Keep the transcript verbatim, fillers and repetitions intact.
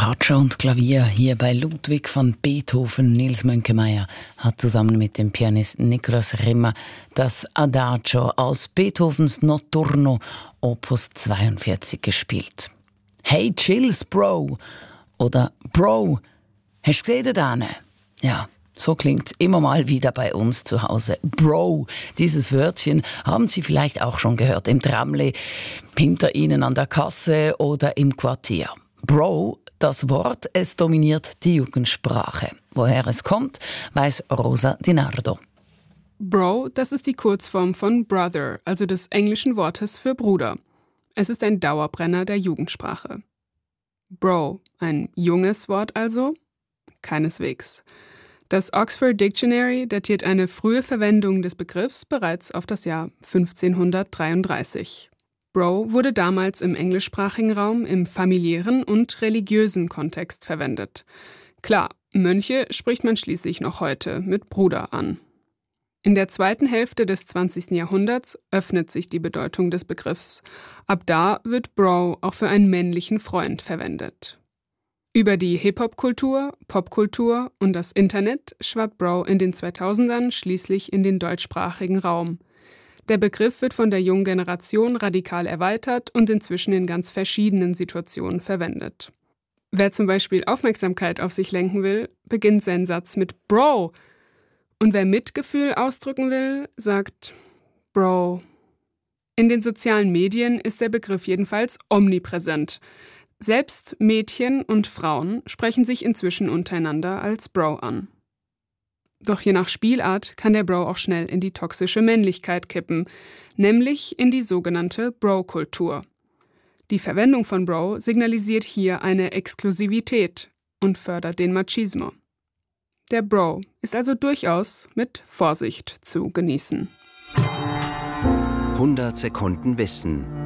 Adagio und Klavier hier bei Ludwig van Beethoven. Nils Mönkemeyer hat zusammen mit dem Pianisten Nikolaus Rimmer das Adagio aus Beethovens Notturno Opus zweiundvierzig gespielt. Hey Chills, Bro! Oder Bro, hast du gesehen da? Ja, so klingt's immer mal wieder bei uns zu Hause. Bro, dieses Wörtchen haben Sie vielleicht auch schon gehört im Tramli, hinter Ihnen an der Kasse oder im Quartier. Bro, das Wort, es dominiert die Jugendsprache. Woher es kommt, weiß Rosa Di Nardo. Bro, das ist die Kurzform von Brother, also des englischen Wortes für Bruder. Es ist ein Dauerbrenner der Jugendsprache. Bro, ein junges Wort also? Keineswegs. Das Oxford Dictionary datiert eine frühe Verwendung des Begriffs bereits auf das Jahr fünfzehnhundertdreiunddreißig. Bro wurde damals im englischsprachigen Raum im familiären und religiösen Kontext verwendet. Klar, Mönche spricht man schließlich noch heute mit Bruder an. In der zweiten Hälfte des zwanzigsten Jahrhunderts öffnet sich die Bedeutung des Begriffs. Ab da wird Bro auch für einen männlichen Freund verwendet. Über die Hip-Hop-Kultur, Popkultur und das Internet schwappt Bro in den zweitausendern schließlich in den deutschsprachigen Raum. Der Begriff wird von der jungen Generation radikal erweitert und inzwischen in ganz verschiedenen Situationen verwendet. Wer zum Beispiel Aufmerksamkeit auf sich lenken will, beginnt seinen Satz mit Bro. Und wer Mitgefühl ausdrücken will, sagt Bro. In den sozialen Medien ist der Begriff jedenfalls omnipräsent. Selbst Mädchen und Frauen sprechen sich inzwischen untereinander als Bro an. Doch je nach Spielart kann der Bro auch schnell in die toxische Männlichkeit kippen, nämlich in die sogenannte Bro-Kultur. Die Verwendung von Bro signalisiert hier eine Exklusivität und fördert den Machismo. Der Bro ist also durchaus mit Vorsicht zu genießen. hundert Sekunden Wissen.